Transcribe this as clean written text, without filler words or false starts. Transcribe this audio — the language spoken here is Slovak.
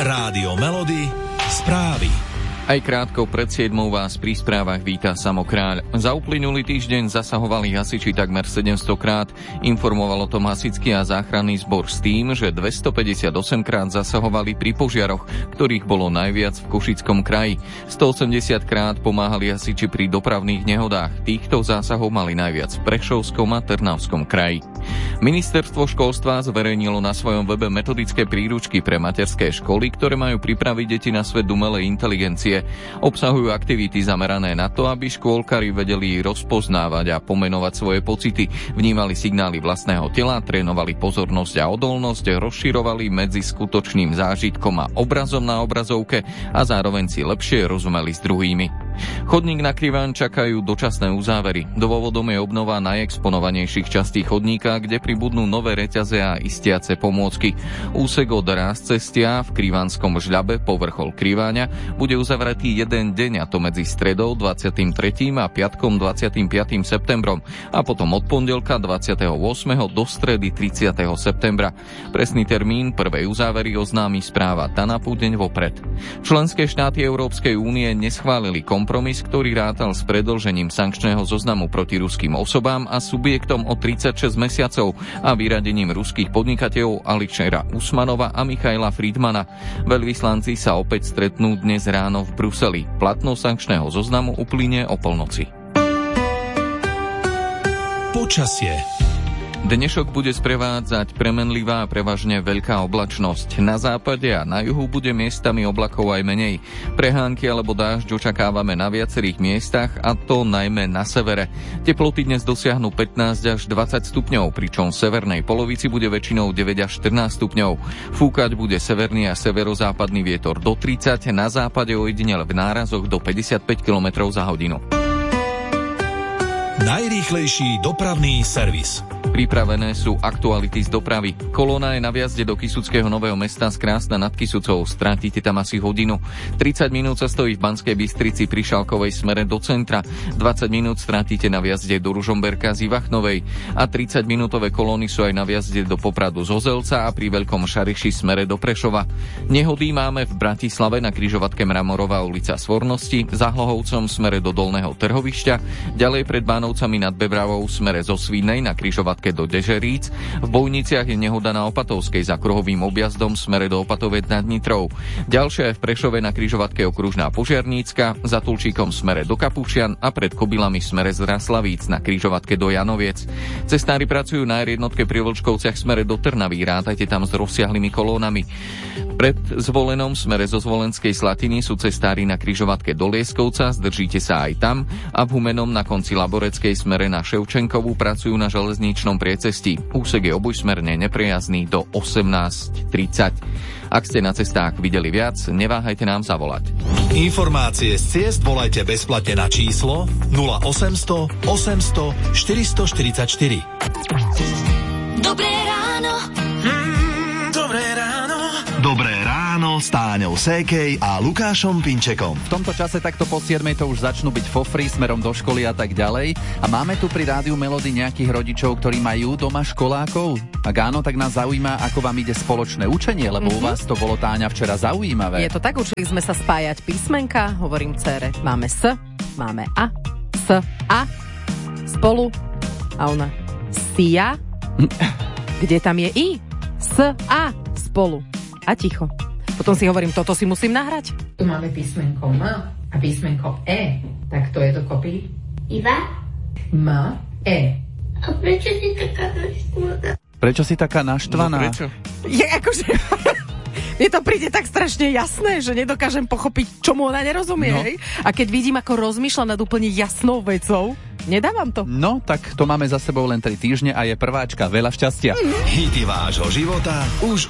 Rádio Melody, správy. Aj krátko pred 7 vás pri správach víta Samo Kráľ. Za uplynulý týždeň zasahovali hasiči takmer 700 krát. Informoval o tom hasičský a záchranný zbor s tým, že 258 krát zasahovali pri požiaroch, ktorých bolo najviac v Košickom kraji. 180 krát pomáhali hasiči pri dopravných nehodách. Týchto zásahov mali najviac v Prešovskom a Trnavskom kraji. Ministerstvo školstva zverejnilo na svojom webe metodické príručky pre materské školy, ktoré majú pripraviť deti na svet umelej inteligencie. Obsahujú aktivity zamerané na to, aby škôlkari vedeli rozpoznávať a pomenovať svoje pocity, vnímali signály vlastného tela, trénovali pozornosť a odolnosť, rozširovali medzi skutočným zážitkom a obrazom na obrazovke a zároveň si lepšie rozumeli s druhými. Chodník na Kriváň čakajú dočasné uzávery. Dôvodom je obnova najexponovanejších častí chodníka, kde pribudnú nové reťaze a istiace pomôcky. Úsek od Rázcestia v Krivánskom žľabe po vrchol Kriváňa bude uzavretý jeden deň, a to medzi stredou 23. a piatkom 25. septembrom a potom od pondelka 28. do stredy 30. septembra. Presný termín prvej uzávery oznámi správa TANAPu deň vopred. Členské štáty Európskej únie neschválili kompromis, ktorý rátal s predĺžením sankčného zoznamu proti ruským osobám a subjektom o 36 mesiacov a vyradením ruských podnikateľov Aličera Usmanova a Michaila Friedmana. Veľvyslanci sa opäť stretnú dnes ráno v Bruseli. Platnosť sankčného zoznamu uplynie o polnoci. Počasie. Dnešok bude sprevádzať premenlivá a prevažne veľká oblačnosť. Na západe a na juhu bude miestami oblakov aj menej. Prehánky alebo dážď očakávame na viacerých miestach, a to najmä na severe. Teploty dnes dosiahnu 15 až 20 stupňov, pričom v severnej polovici bude väčšinou 9 až 14 stupňov. Fúkať bude severný a severozápadný vietor do 30, na západe ojedinele v nárazoch do 55 km za hodinu. Najrýchlejší dopravný servis. Pripravené sú aktuality z dopravy. Kolóna je na vjazde do Kysuckého Nového Mesta z Krásna nad Kysucou. Stratíte tam asi hodinu. 30 minút sa stojí v Banskej Bystrici pri Šalkovej smere do centra. 20 minút stratíte na vjazde do Ružomberka z Ivachnovej. A 30-minútové kolóny sú aj na vjazde do Popradu z Ozelca a pri Veľkom Šariši smere do Prešova. Nehody máme v Bratislave na križovatke Mramorová ulica Svornosti, za Hlohovcom smere do Dolného Trhovišťa, ďalej pred Bánovcami nad Bebravou smere zo Svínej na križovatke do Dežeríc. V Bojniciach je nehoda na Opatovskej za kruhovým objazdom smere do Opatovec nad Nitrou. Ďalšia je v Prešove na križovatke Okružná Požiarnícka, za Tulčíkom smere do Kapušian a pred Kobylami smere z Raslavíc na križovatke do Janoviec. Cestári pracujú na R1 pri Vlčkovciach smere do Trnavy, rátajte tam s rozsiahlými kolónami. Pred Zvolenom smere zo Zvolenskej Slatiny sú cestári na križovatke do Lieskovca, zdržíte sa aj tam, a v Humenom na konci Laboreckej smere na Ševčenkovú pracujú na železničnom priecestí. Úsek je obojsmerne neprejazný do 18:30. Ak ste na cestách videli viac, neváhajte nám zavolať. Informácie z ciest volajte bezplatne na číslo 0800 800 444. Dobré ráno. Dobré ráno. Dobré ráno s Táňou Sékej a Lukášom Pinčekom. V tomto čase takto po 7 to už začnú byť fofry smerom do školy a tak ďalej. A máme tu pri Rádiu Melody nejakých rodičov, ktorí majú doma školákov? Ak áno, tak nás zaujíma, ako vám ide spoločné učenie, lebo u vás to bolo, Táňa, včera zaujímavé. Je to tak, učili sme sa spájať písmenka, hovorím dcére, máme S, máme A, S, A, spolu, a ona SIA, kde tam je I, S, A, spolu. A ticho. Potom si hovorím, toto si musím nahrať. Tu máme písmenko M a písmenko E. Tak to je dokopy Iva? M, E. A prečo si taká naštvaná? Prečo si taká naštvaná? No prečo? Je akože... Mne to príde tak strašne jasné, že nedokážem pochopiť, čomu ona nerozumie. No. Hej? A keď vidím, ako rozmýšľa nad úplne jasnou vecou, nedávam to. No, tak to máme za sebou len 3 týždne a je prváčka. Veľa šťastia. Hity vášho života už